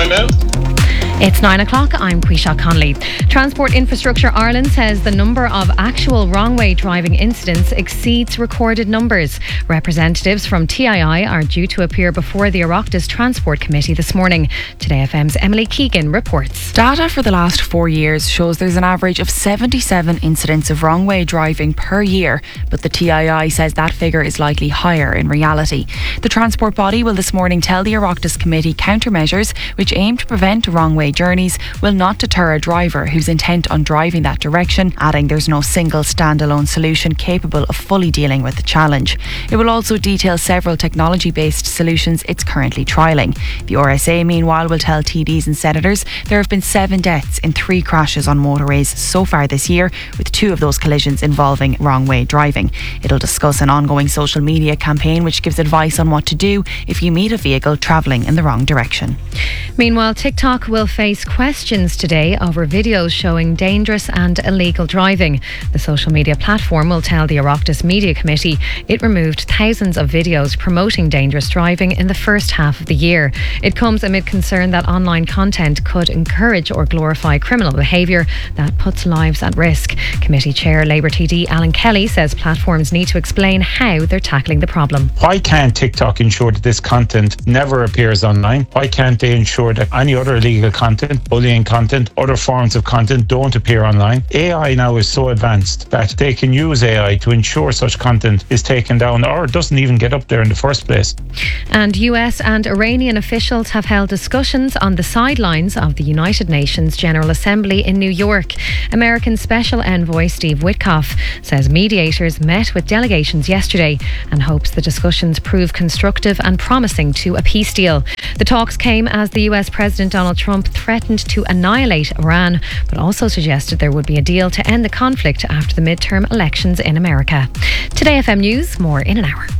time out? It's 9 o'clock. I'm Quisha Conley. Transport Infrastructure Ireland says the number of actual wrong-way driving incidents exceeds recorded numbers. Representatives from TII are due to appear before the Oireachtas Transport Committee this morning. Today FM's Emily Keegan reports. Data for the last 4 years shows there's an average of 77 incidents of wrong-way driving per year, but the TII says that figure is likely higher in reality. The transport body will this morning tell the Oireachtas Committee countermeasures which aim to prevent wrong-way journeys will not deter a driver who's intent on driving that direction, adding there's no single standalone solution capable of fully dealing with the challenge. It will also detail several technology-based solutions it's currently trialling. The RSA, meanwhile, will tell TDs and senators there have been 7 deaths in 3 crashes on motorways so far this year, with 2 of those collisions involving wrong-way driving. It'll discuss an ongoing social media campaign which gives advice on what to do if you meet a vehicle travelling in the wrong direction. Meanwhile, TikTok will face questions today over videos showing dangerous and illegal driving. The social media platform will tell the Oireachtas Media Committee it removed thousands of videos promoting dangerous driving in the first half of the year. It comes amid concern that online content could encourage or glorify criminal behaviour that puts lives at risk. Committee Chair Labour TD Alan Kelly says platforms need to explain how they're tackling the problem. Why can't TikTok ensure that this content never appears online? Why can't they ensure that any other illegal content, bullying content, other forms of content don't appear online? AI now is so advanced that they can use AI to ensure such content is taken down or doesn't even get up there in the first place. And US and Iranian officials have held discussions on the sidelines of the United Nations General Assembly in New York. American Special Envoy Steve Witkoff says mediators met with delegations yesterday and hopes the discussions prove constructive and promising to a peace deal. The talks came as the US President Donald Trump threatened to annihilate Iran, but also suggested there would be a deal to end the conflict after the midterm elections in America. Today FM News, more in an hour.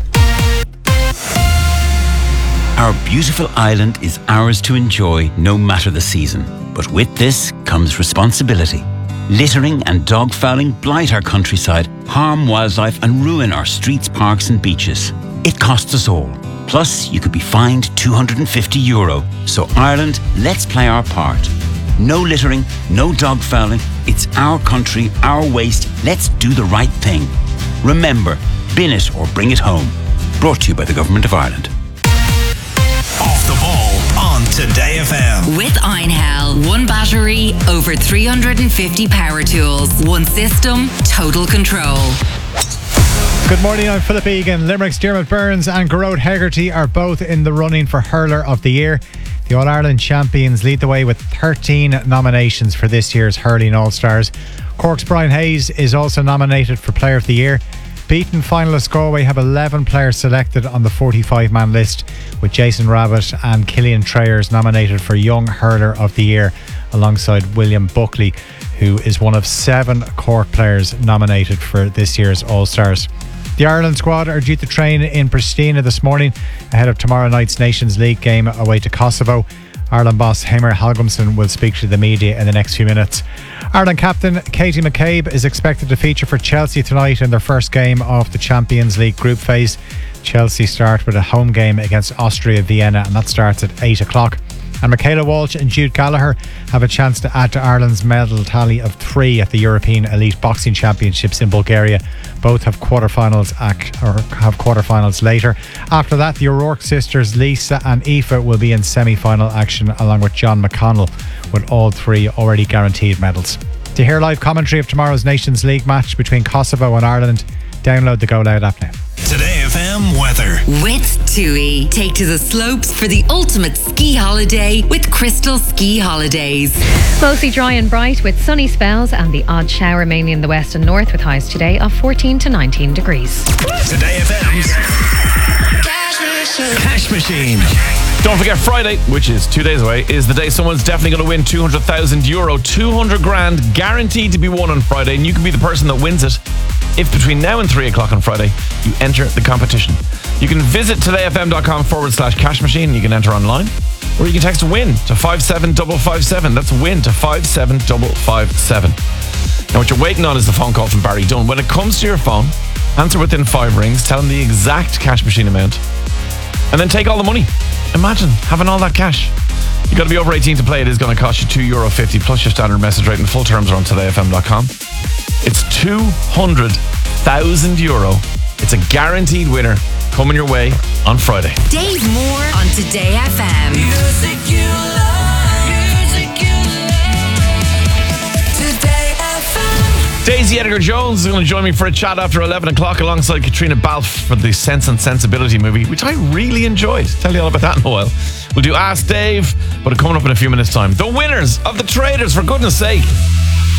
Our beautiful island is ours to enjoy no matter the season. But with this comes responsibility. Littering and dog fouling blight our countryside, harm wildlife and ruin our streets, parks and beaches. It costs us all. Plus, you could be fined €250. So Ireland, let's play our part. No littering, no dog fouling. It's our country, our waste. Let's do the right thing. Remember, bin it or bring it home. Brought to you by the Government of Ireland. Off the ball on Today FM. With Einhell, 1 battery, over 350 power tools, 1 system, total control. Good morning, I'm Philip Egan. Limerick's Dermot Burns and Garrod Hegarty are both in the running for Hurler of the Year. The All-Ireland champions lead the way with 13 nominations for this year's Hurling All-Stars. Cork's Brian Hayes is also nominated for Player of the Year. Beaten finalists Galway have 11 players selected on the 45-man list, with Jason Rabbit and Killian Trayers nominated for Young Hurler of the Year, alongside William Buckley, who is one of 7 Cork players nominated for this year's All-Stars. The Ireland squad are due to train in Pristina this morning ahead of tomorrow night's Nations League game away to Kosovo. Ireland boss Heimir Hallgrímsson will speak to the media in the next few minutes. Ireland captain Katie McCabe is expected to feature for Chelsea tonight in their first game of the Champions League group phase. Chelsea start with a home game against Austria Vienna, and that starts at 8 o'clock. And Michaela Walsh and Jude Gallagher have a chance to add to Ireland's medal tally of 3 at the European Elite Boxing Championships in Bulgaria. Both have quarterfinals later. After that, the O'Rourke sisters Lisa and Aoife will be in semi-final action along with John McConnell, with all 3 already guaranteed medals. To hear live commentary of tomorrow's Nations League match between Kosovo and Ireland, download the Go Loud app now. Today FM weather. With TUI, take to the slopes for the ultimate ski holiday with Crystal Ski Holidays. Mostly dry and bright with sunny spells and the odd shower mainly in the west and north, with highs today of 14 to 19 degrees. Today FM's Cash Machine. Don't forget, Friday, which is 2 days away, is the day someone's definitely going to win €200,000. 200 grand guaranteed to be won on Friday, and you can be the person that wins it if between now and 3 o'clock on Friday you enter the competition. You can visit todayfm.com/cash machine. You can enter online, or you can text WIN to 57557. That's WIN to 57557. Now what you're waiting on is the phone call from Barry Dunn. When it comes to your phone, answer within 5 rings, tell him the exact cash machine amount, and then take all the money. Imagine having all that cash. You got to be over 18 to play. It is going to cost you €2.50 plus your standard message rate, and full terms are on todayfm.com. It's €200,000. It's a guaranteed winner coming your way on Friday. Dave Moore on Today FM. Music you love. Music you love. Today FM. Daisy Edgar-Jones is going to join me for a chat after 11 o'clock alongside Katrina Balfe for the Sense and Sensibility movie, which I really enjoyed. Tell you all about that in a while. We'll do Ask Dave, but it's coming up in a few minutes' time. The winners of the Traders, for goodness sake.